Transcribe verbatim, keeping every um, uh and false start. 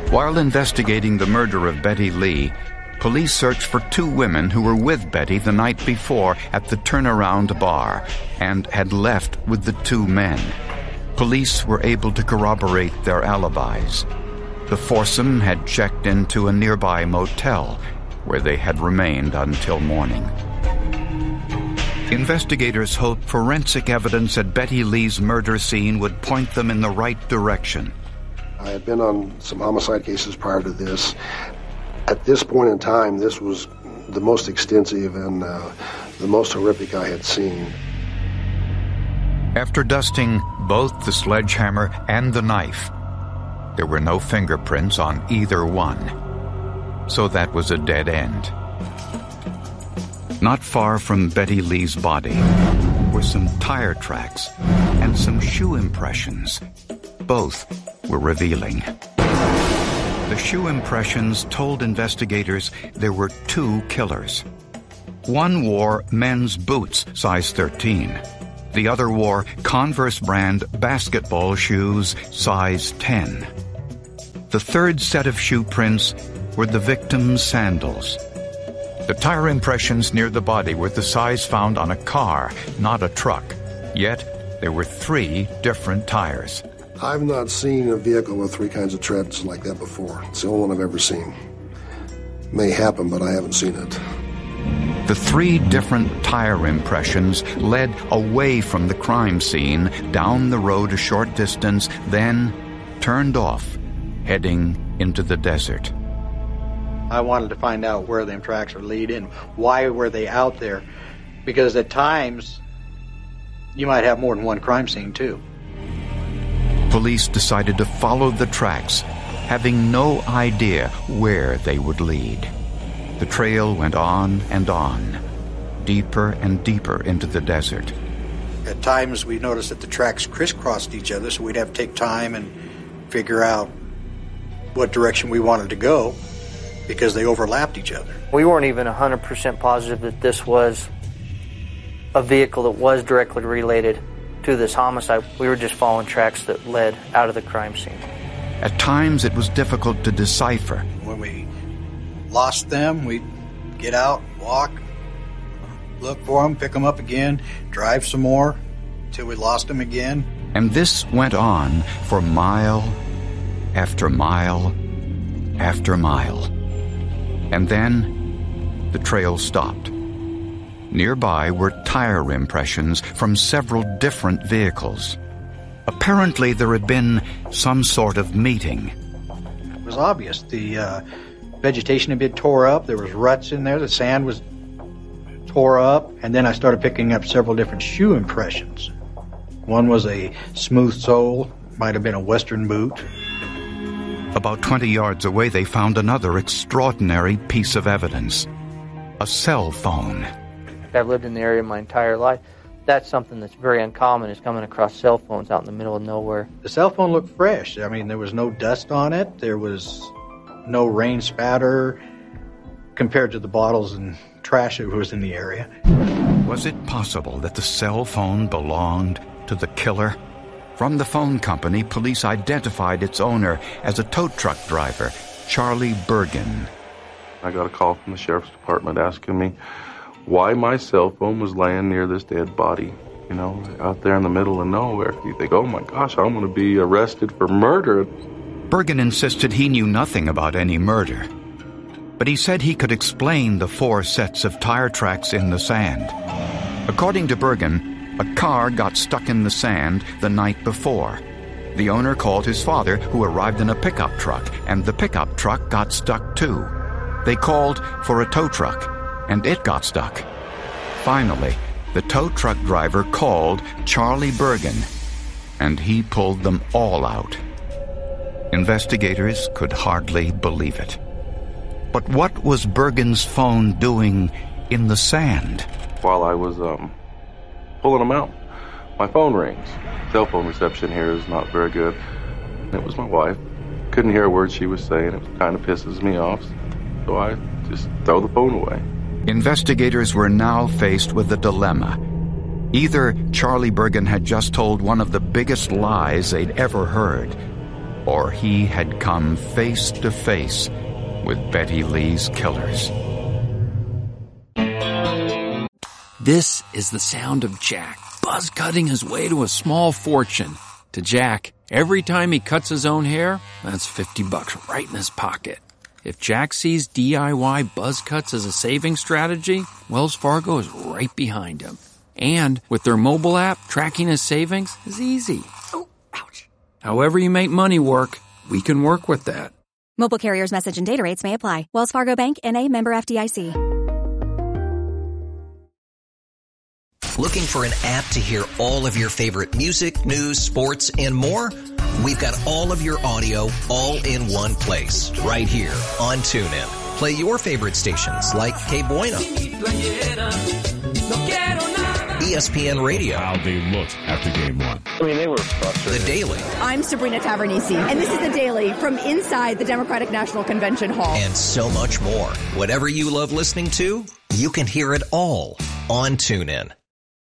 While investigating the murder of Betty Lee, police searched for two women who were with Betty the night before at the Turnaround Bar and had left with the two men. Police were able to corroborate their alibis. The foursome had checked into a nearby motel where they had remained until morning. Investigators hoped forensic evidence at Betty Lee's murder scene would point them in the right direction. I had been on some homicide cases prior to this. At this point in time, this was the most extensive and uh, the most horrific I had seen. After dusting both the sledgehammer and the knife, there were no fingerprints on either one. So that was a dead end. Not far from Betty Lee's body were some tire tracks and some shoe impressions. Both were revealing. The shoe impressions told investigators there were two killers. One wore men's boots, size thirteen. The other wore Converse brand basketball shoes, size ten. The third set of shoe prints were the victim's sandals. The tire impressions near the body were the size found on a car, not a truck. Yet, there were three different tires. I've not seen a vehicle with three kinds of treads like that before. It's the only one I've ever seen. May happen, but I haven't seen it. The three different tire impressions led away from the crime scene, down the road a short distance, then turned off, heading into the desert. I wanted to find out where them tracks were leading, why were they out there, because at times you might have more than one crime scene too. Police decided to follow the tracks, having no idea where they would lead. The trail went on and on, deeper and deeper into the desert. At times we noticed that the tracks crisscrossed each other, so we'd have to take time and figure out what direction we wanted to go because they overlapped each other. We weren't even one hundred percent positive that this was a vehicle that was directly related to this homicide. We were just following tracks that led out of the crime scene. At times it was difficult to decipher. When we lost them, we'd get out, walk, look for them, pick them up again, drive some more until we lost them again. And this went on for mile after mile after mile. And then the trail stopped. Nearby were tire impressions from several different vehicles. Apparently there had been some sort of meeting. It was obvious. The uh, vegetation had been tore up. There was ruts in there. The sand was tore up. And then I started picking up several different shoe impressions. One was a smooth sole, might have been a Western boot. About twenty yards away, they found another extraordinary piece of evidence. A cell phone. I've lived in the area my entire life. That's something that's very uncommon, is coming across cell phones out in the middle of nowhere. The cell phone looked fresh. I mean, there was no dust on it. There was no rain spatter compared to the bottles and trash that was in the area. Was it possible that the cell phone belonged to the killer? From the phone company, police identified its owner as a tow truck driver, Charlie Bergen. I got a call from the sheriff's department asking me why my cell phone was laying near this dead body, you know, out there in the middle of nowhere. You think, oh my gosh, I'm going to be arrested for murder. Bergen insisted he knew nothing about any murder, but he said he could explain the four sets of tire tracks in the sand. According to Bergen, a car got stuck in the sand the night before. The owner called his father, who arrived in a pickup truck, and the pickup truck got stuck too. They called for a tow truck, and it got stuck. Finally, the tow truck driver called Charlie Bergen, and he pulled them all out. Investigators could hardly believe it. But what was Bergen's phone doing in the sand? While I was um, pulling them out, my phone rings. Cell phone reception here is not very good. It was my wife. Couldn't hear a word she was saying. It kind of pisses me off. So I just throw the phone away. Investigators were now faced with a dilemma. Either Charlie Bergen had just told one of the biggest lies they'd ever heard, or he had come face to face with Betty Lee's killers. This is the sound of Jack, buzz cutting his way to a small fortune. To Jack, every time he cuts his own hair, that's fifty bucks right in his pocket. If Jack sees D I Y buzz cuts as a saving strategy, Wells Fargo is right behind him. And with their mobile app, tracking his savings is easy. Oh, ouch. However you make money work, we can work with that. Mobile carriers' message and data rates may apply. Wells Fargo Bank, N A, member F D I C. Looking for an app to hear all of your favorite music, news, sports, and more? We've got all of your audio all in one place, right here on TuneIn. Play your favorite stations like K Bueno, E S P N Radio. How they looked after game one. I mean, they were frustrated. The Daily. I'm Sabrina Tavernisi, and this is The Daily from inside the Democratic National Convention Hall. And so much more. Whatever you love listening to, you can hear it all on TuneIn.